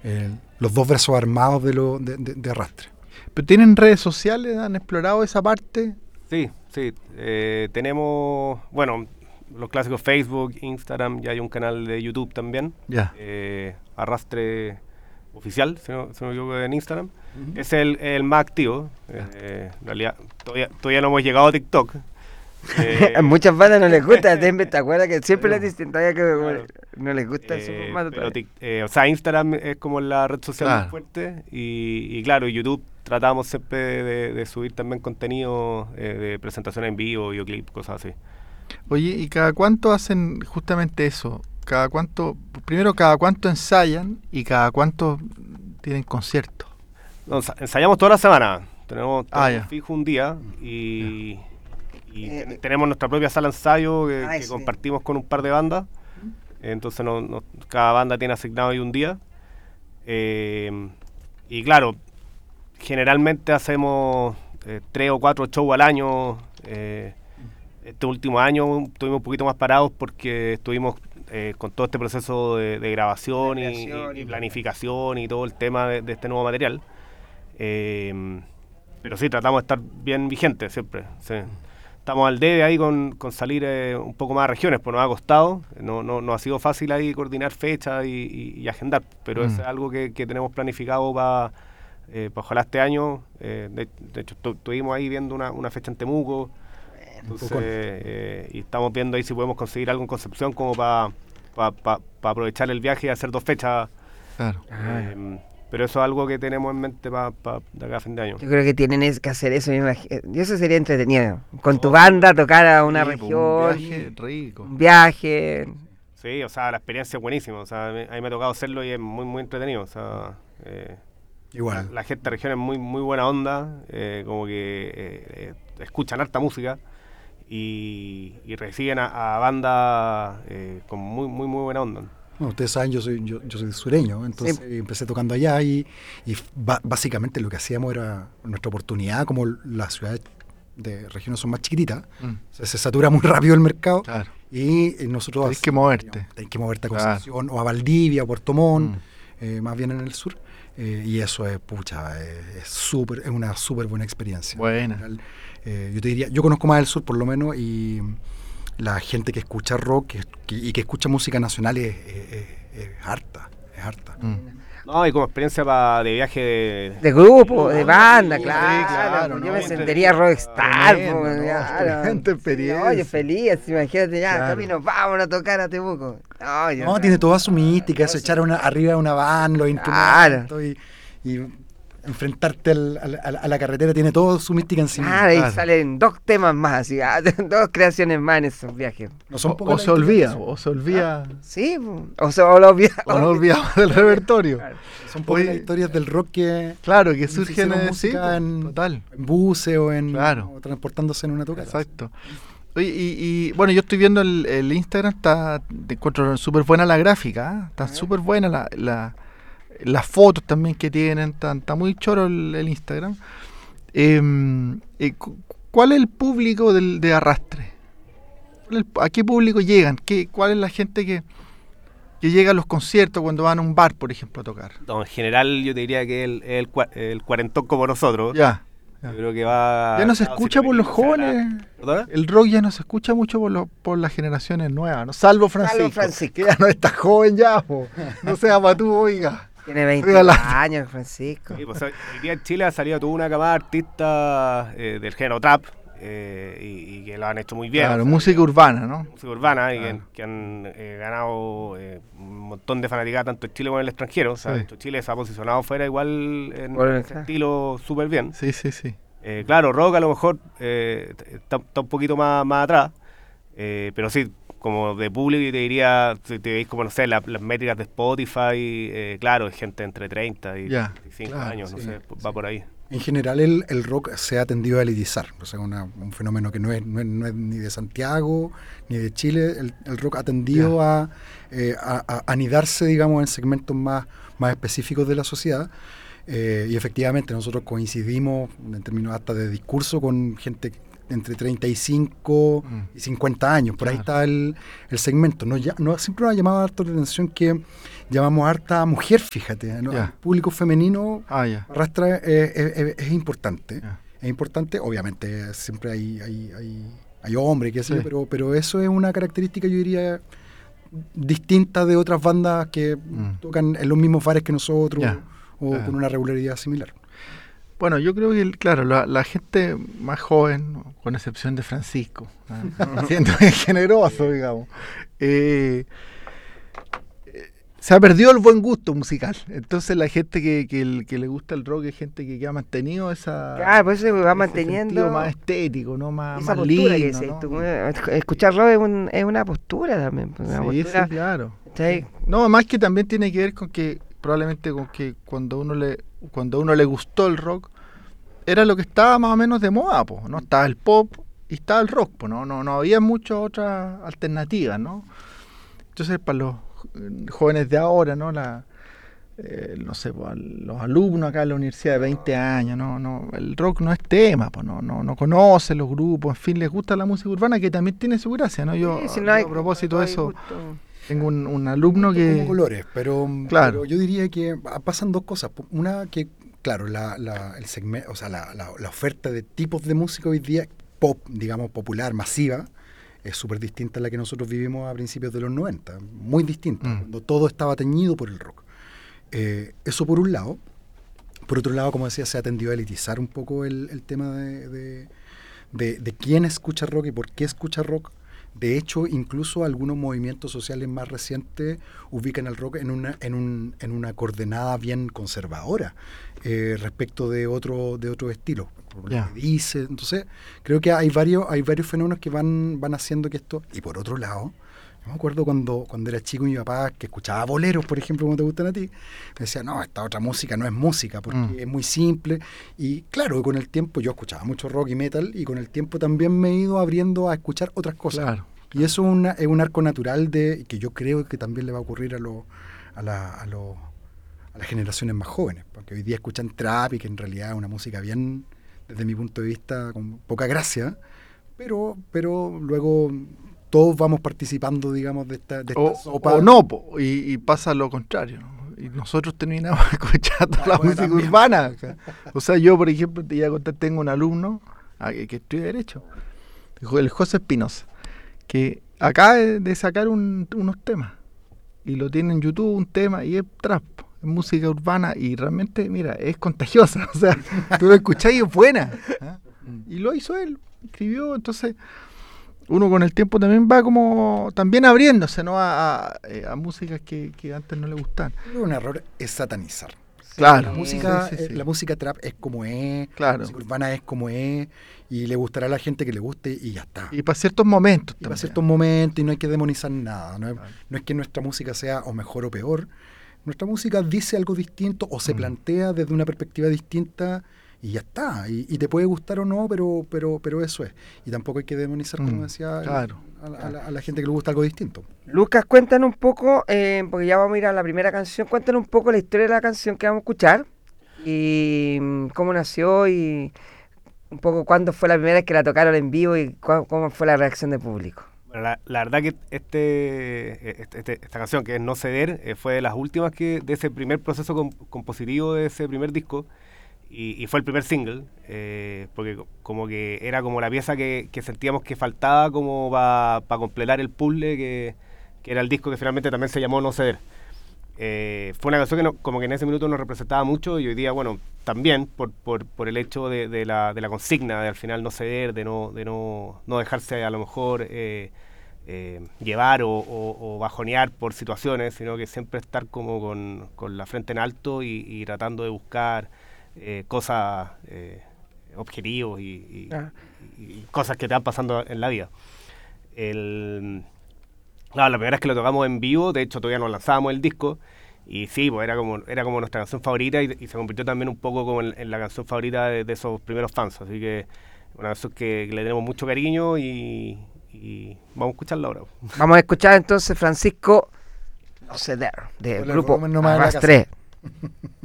los dos brazos armados de Arrastre. ¿Pero tienen redes sociales? ¿Han explorado esa parte? Sí. Tenemos, bueno, los clásicos Facebook, Instagram, ya hay un canal de YouTube también. Ya. Arrastre Oficial, si no me equivoco, en Instagram. Es el más activo. En realidad, todavía no hemos llegado a TikTok. A muchas bandas no les gusta, ¿te acuerdas que siempre les dicen todavía que claro. no les gusta su formato? O sea, Instagram es como la red social Claro. más fuerte y claro, YouTube tratamos siempre de subir también contenido de presentación en vivo, videoclip, cosas así. Oye, ¿y cada cuánto hacen justamente eso? ¿Cada cuánto ensayan y cada cuánto tienen conciertos? No, ensayamos toda la semana, tenemos ya. fijo un día y tenemos nuestra propia sala de ensayo que sí. compartimos con un par de bandas. Entonces cada banda tiene asignado ahí un día. Y claro, generalmente hacemos 3 o 4 shows al año. Este último año estuvimos un poquito más parados porque estuvimos con todo este proceso de grabación y planificación y todo el tema de este nuevo material. Pero sí, tratamos de estar bien vigentes siempre. Sí. Estamos al debe ahí con salir un poco más a regiones, pues nos ha costado, no ha sido fácil ahí coordinar fechas y agendar, pero es algo que tenemos planificado para ojalá este año. De hecho, estuvimos ahí viendo una fecha en Temuco, entonces, y estamos viendo ahí si podemos conseguir algo en Concepción como para aprovechar el viaje y hacer 2 fechas. Claro. Pero eso es algo que tenemos en mente para de acá a fin de año. Yo creo que tienen que hacer eso, me imagino. Y eso sería entretenido. Con tu banda tocar a una región. Un viaje rico. Un viaje. Sí, o sea, la experiencia es buenísima. O sea, a mí me ha tocado hacerlo y es muy, muy entretenido. O sea, Igual. La gente de región es muy, muy buena onda. Como que escuchan harta música y reciben a bandas con muy, muy, muy buena onda. Bueno, ustedes saben, yo soy sureño, entonces empecé tocando allá y básicamente lo que hacíamos era nuestra oportunidad, como las ciudades de regiones son más chiquititas, se satura muy rápido el mercado. Claro. Y nosotros Tienes que moverte. Tienes que moverte a Concepción o a Valdivia o Puerto Montt, más bien en el sur. Y eso es una súper buena experiencia. Buena. Yo te diría, yo conozco más el sur por lo menos y la gente que escucha rock y que escucha música nacional es harta. No, y como experiencia de viaje de grupo, de banda, sí, claro. ¿no? Yo me sentiría rockstar. Excelente experiencia. Oye, feliz, imagínate ya, Claro. Camino, vámonos a tocar a Temuco. No, tiene toda su mística, eso echar arriba de una van, los instrumentos y enfrentarte a la carretera, tiene toda su mística encima. Ahí salen 2 temas más, así, 2 creaciones más en esos viajes. No son O se olvida. Sí, o se olvida. O no olvidamos del repertorio. Claro. Son pocas las historias del rock que surgen en buses o o transportándose en una tocata. Exacto. Oye, y bueno, yo estoy viendo el Instagram, te encuentro súper buena la gráfica, está súper buena las fotos también que tienen, está muy choro el Instagram. ¿Cuál es el público de Arrastre? ¿A qué público llegan? ¿Cuál es la gente que llega a los conciertos cuando van a un bar, por ejemplo, a tocar? No, en general yo te diría que el cuarentón como nosotros. Ya. Yo creo que va... Ya no se escucha por los jóvenes. ¿Perdona? El rock ya no se escucha mucho por las generaciones nuevas, ¿no? Salvo Francisco, que ya no está joven ya, po. No sea para tú, oiga. Tiene 20 años, Francisco. Sí, pues, hoy día en Chile ha salido toda una camada de artistas del género trap y que lo han hecho muy bien. Claro, música urbana, ¿no? Música urbana y que han ganado un montón de fanaticada tanto en Chile como en el extranjero. O sea, Chile se ha posicionado fuera igual en ese estilo súper bien. Sí. Claro, rock a lo mejor está un poquito más atrás, pero sí, como de público, y te diría, si te veis como, no sé, las métricas de Spotify, claro, es gente entre 30 y 35 años, no sé, va por ahí. En general el rock se ha tendido a elitizar, o sea, un fenómeno que no es ni de Santiago ni de Chile. El rock ha tendido a anidarse, digamos, en segmentos más específicos de la sociedad. Y efectivamente nosotros coincidimos en términos hasta de discurso con gente entre 35 y 50 años, por ahí está el segmento. Siempre nos ha llamado harto la atención que llamamos harta mujer, fíjate, ¿no? El público femenino arrastra, es importante. Es importante, obviamente siempre hay hombres, qué sé yo, pero eso es una característica, yo diría, distinta de otras bandas que tocan en los mismos bares que nosotros o con una regularidad similar. Bueno, yo creo que, claro, la gente más joven, con excepción de Francisco, siendo generoso, digamos, se ha perdido el buen gusto musical. Entonces la gente que le gusta el rock es gente que ha mantenido esa... Claro, pues se va manteniendo... más estético, ¿no? Más postura lindo, que dices, ¿no? Escuchar rock es una postura también. Pues, una postura, sí, claro. ¿sí? No, más que también tiene que ver con que, probablemente con que cuando a uno le gustó el rock, era lo que estaba más o menos de moda, po, ¿no? Estaba el pop y estaba el rock, po, no había muchas otras alternativas, ¿no? Entonces, para los jóvenes de ahora, ¿no? No sé, pues, los alumnos acá en la universidad de 20 años, no, el rock no es tema, pues, no conocen los grupos, en fin, les gusta la música urbana, que también tiene su gracia, ¿no? Yo, a propósito de eso, tengo un alumno que... Como colores, pero yo diría que pasan dos cosas. Una, que claro, el segmento, o sea, la oferta de tipos de música hoy día, pop, digamos, popular, masiva, es súper distinta a la que nosotros vivimos a principios de los 90, muy distinta, cuando todo estaba teñido por el rock. Eso por un lado. Por otro lado, como decía, se ha tendido a elitizar un poco el tema de quién escucha rock y por qué escucha rock. De hecho, incluso algunos movimientos sociales más recientes ubican al rock en una coordenada bien conservadora respecto de otro estilo. Dice, entonces, creo que hay varios fenómenos que van haciendo que esto. Y por otro lado, yo me acuerdo cuando era chico, mi papá, que escuchaba boleros, por ejemplo, como te gustan a ti, me decía, no, esta otra música no es música, porque es muy simple. Y claro, con el tiempo yo escuchaba mucho rock y metal, y con el tiempo también me he ido abriendo a escuchar otras cosas. Claro. Y eso es un arco natural que yo creo que también le va a ocurrir a las generaciones más jóvenes, porque hoy día escuchan trap y que en realidad es una música bien, desde mi punto de vista, con poca gracia, pero luego todos vamos participando, digamos, de esta sopa. O no, y pasa lo contrario, ¿no? Y nosotros terminamos escuchando la música también urbana. O sea, yo, por ejemplo, te iba a contar, tengo un alumno que estudia Derecho, el José Espinosa, que acaba de sacar unos temas, y lo tiene en YouTube, un tema, y es trap, es música urbana, y realmente, mira, es contagiosa. O sea, tú lo escuchás y es buena, ¿eh? Y lo hizo él, escribió. Entonces uno con el tiempo también va como también abriéndose, ¿no? a músicas que antes no le gustaban. Un error es satanizar. Claro. La música trap es como es, claro. La música urbana es como es, y le gustará a la gente que le guste y ya está. Y para ciertos momentos y no hay que demonizar nada. No es que nuestra música sea o mejor o peor. Nuestra música dice algo distinto o se plantea desde una perspectiva distinta y ya está. Y te puede gustar o no, pero eso es. Y tampoco hay que demonizar, como decía, a la gente que le gusta algo distinto. Lucas, cuéntanos un poco, porque ya vamos a ir a la primera canción, cuéntanos un poco la historia de la canción que vamos a escuchar y cómo nació y un poco cuándo fue la primera vez que la tocaron en vivo y cómo fue la reacción del público. Bueno, la verdad que esta canción, que es No Ceder, fue de las últimas de ese primer proceso compositivo de ese primer disco, y fue el primer single, porque como que era como la pieza que sentíamos que faltaba como para completar el puzzle que era el disco, que finalmente también se llamó No Ceder. Fue una canción que como que en ese minuto nos representaba mucho, y hoy día, bueno, también por el hecho de la consigna de al final no ceder, de no dejarse a lo mejor llevar o bajonear por situaciones, sino que siempre estar como con la frente en alto y tratando de buscar cosas, objetivos y cosas que te van pasando en la vida. Claro, la primera vez que lo tocamos en vivo, de hecho todavía no lanzábamos el disco, y sí, pues era como nuestra canción favorita, y se convirtió también un poco como en la canción favorita de esos primeros fans, así que una canción que le tenemos mucho cariño y vamos a escucharla ahora. Vamos a escuchar entonces, Francisco, No Ceder, del grupo Arrastre.